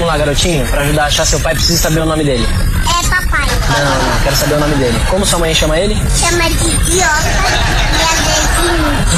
lá, garotinho. Pra ajudar a achar seu pai, precisa saber o nome dele. É papai. Não, quero saber o nome dele. Como sua mãe chama ele? Chama de idiota e a